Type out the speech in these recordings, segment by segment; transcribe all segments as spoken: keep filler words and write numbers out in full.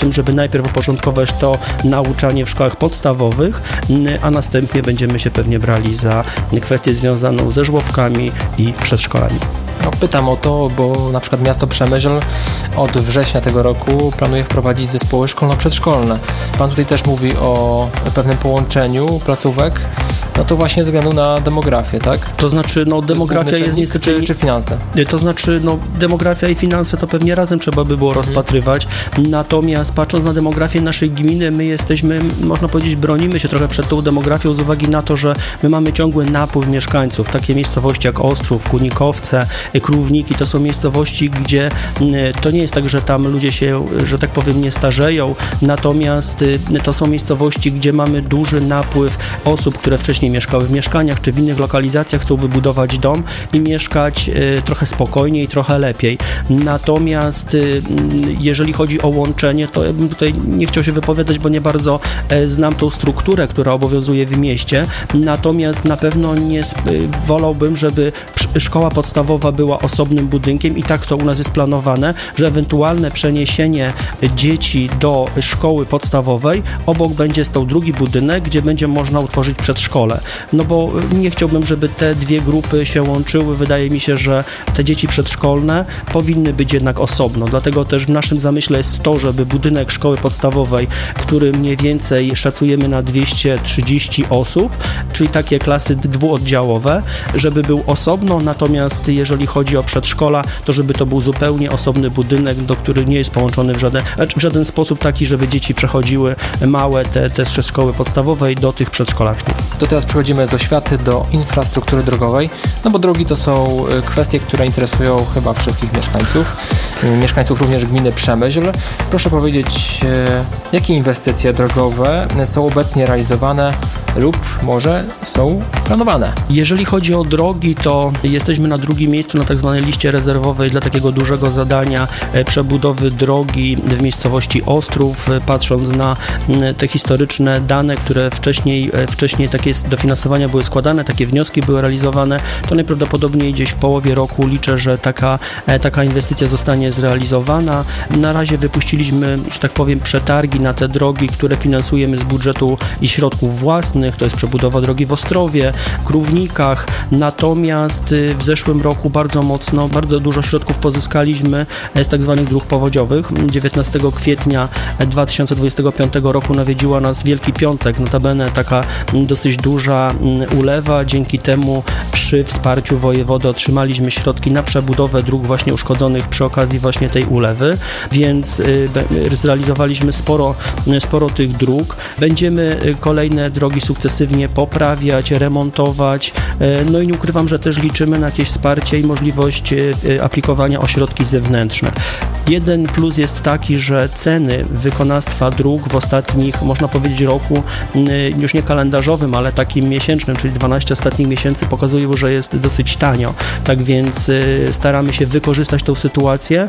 tym, żeby najpierw uporządkować to nauczanie w szkołach podstawowych, a następnie będziemy się pewnie brali za kwestię związaną ze żłobkami i przedszkolami. No, pytam o to, bo na przykład miasto Przemyśl od września tego roku planuje wprowadzić zespoły szkolno-przedszkolne. Pan tutaj też mówi o pewnym połączeniu placówek, no to właśnie ze względu na demografię, tak? To znaczy, no demografia jest niestety... Czy, czy finanse? To znaczy, no demografia i finanse to pewnie razem trzeba by było mhm. rozpatrywać, natomiast patrząc na demografię naszej gminy, my jesteśmy, można powiedzieć, bronimy się trochę przed tą demografią z uwagi na to, że my mamy ciągły napływ mieszkańców. Takie miejscowości jak Ostrów, Kunikowce, Krówniki, to są miejscowości, gdzie to nie jest tak, że tam ludzie się, że tak powiem, nie starzeją, natomiast to są miejscowości, gdzie mamy duży napływ osób, które wcześniej mieszkały w mieszkaniach, czy w innych lokalizacjach, chcą wybudować dom i mieszkać trochę spokojniej, trochę lepiej. Natomiast jeżeli chodzi o łączenie, to ja bym tutaj nie chciał się wypowiadać, bo nie bardzo znam tą strukturę, która obowiązuje w mieście, natomiast na pewno nie wolałbym, żeby szkoła podstawowa była osobnym budynkiem i tak to u nas jest planowane, że ewentualne przeniesienie dzieci do szkoły podstawowej obok będzie stał drugi budynek, gdzie będzie można utworzyć przedszkole. No bo nie chciałbym, żeby te dwie grupy się łączyły. Wydaje mi się, że te dzieci przedszkolne powinny być jednak osobno. Dlatego też w naszym zamyśle jest to, żeby budynek szkoły podstawowej, który mniej więcej szacujemy na dwieście trzydzieści osób, czyli takie klasy dwuoddziałowe, żeby był osobno, natomiast jeżeli chodzi o przedszkola, to żeby to był zupełnie osobny budynek, do który nie jest połączony w żaden, w żaden sposób taki, żeby dzieci przechodziły małe te, te ze szkoły podstawowej do tych przedszkolaczków. To teraz przechodzimy z oświaty do infrastruktury drogowej, no bo drogi to są kwestie, które interesują chyba wszystkich mieszkańców, mieszkańców również gminy Przemyśl. Proszę powiedzieć, jakie inwestycje drogowe są obecnie realizowane lub może są planowane? Jeżeli chodzi o drogi, to jesteśmy na drugim miejscu na tak zwanej liście rezerwowej dla takiego dużego zadania przebudowy drogi w miejscowości Ostrów. Patrząc na te historyczne dane, które wcześniej, wcześniej takie dofinansowania były składane, takie wnioski były realizowane, to najprawdopodobniej gdzieś w połowie roku liczę, że taka, taka inwestycja zostanie zrealizowana. Na razie wypuściliśmy, że tak powiem, przetargi na te drogi, które finansujemy z budżetu i środków własnych. To jest przebudowa drogi w Ostrowie, Krównikach. Natomiast w zeszłym roku bardzo mocno, bardzo dużo środków pozyskaliśmy z tak zwanych dróg powodziowych. dziewiętnastego kwietnia dwa tysiące dwudziestego piątego roku nawiedziła nas Wielki Piątek, notabene taka dosyć duża ulewa. Dzięki temu przy wsparciu wojewody otrzymaliśmy środki na przebudowę dróg właśnie uszkodzonych przy okazji właśnie tej ulewy, więc zrealizowaliśmy sporo, sporo tych dróg. Będziemy kolejne drogi sukcesywnie poprawiać, remontować, no i nie ukrywam, że też liczymy na jakieś wsparcie i możliwość aplikowania o środki zewnętrzne. Jeden plus jest taki, że ceny wykonawstwa dróg w ostatnich, można powiedzieć, roku, już nie kalendarzowym, ale takim miesięcznym, czyli dwanaście ostatnich miesięcy pokazują, że jest dosyć tanio. Tak więc staramy się wykorzystać tą sytuację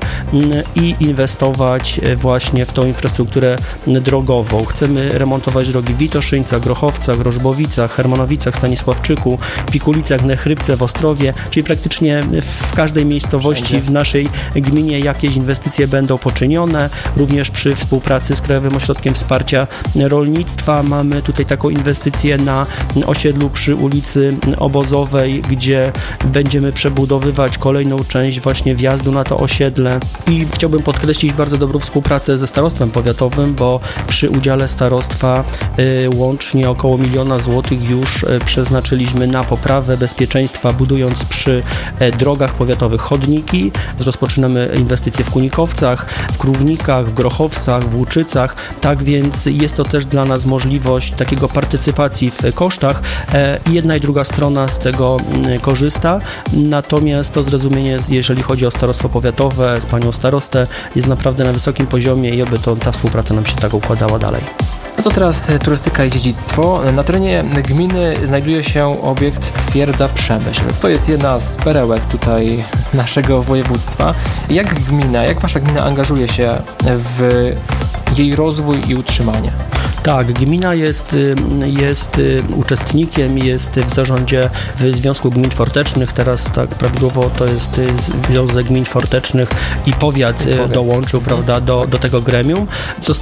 i inwestować właśnie w tą infrastrukturę drogową. Chcemy remontować drogi w Witoszyńcach, Grochowcach, Grożbowicach, Hermanowicach, Stanisławczyku, Pikulicach, Nechrypce, w Ostrowie, czyli praktycznie w każdej miejscowości Wszędzie. w naszej gminie jakieś inwestycje będą poczynione. Również przy współpracy z Krajowym Ośrodkiem Wsparcia Rolnictwa mamy tutaj taką inwestycję na osiedlu przy ulicy Obozowej, gdzie będziemy przebudowywać kolejną część właśnie wjazdu na to osiedle i chciałbym podkreślić bardzo dobrą współpracę ze starostwem powiatowym, bo przy udziale starostwa y, łącznie około miliona złotych już y, przeznaczyliśmy na poprawę bezpieczeństwa, budując przy y, drogach powiatowych chodniki. Rozpoczynamy inwestycje w Kunikowcach, w Krównikach, w Grochowcach, w Łuczycach, tak więc jest to też dla nas możliwość takiego partycypacji w kosztach i jedna i druga strona z tego korzysta, natomiast to zrozumienie, jeżeli chodzi o starostwo powiatowe, z panią starostę, jest naprawdę na wysokim poziomie i oby to, ta współpraca nam się tak układała dalej. No to teraz turystyka i dziedzictwo. Na terenie gminy znajduje się obiekt Twierdza Przemyśl. To jest jedna z perełek tutaj naszego województwa. Jak gmina, jak wasza gmina angażuje się w jej rozwój i utrzymanie? Tak, gmina jest, jest uczestnikiem, jest w zarządzie w Związku Gmin Fortecznych, teraz tak prawidłowo to jest Związek Gmin Fortecznych i powiat, powiat. dołączył, prawda, do, do tego gremium.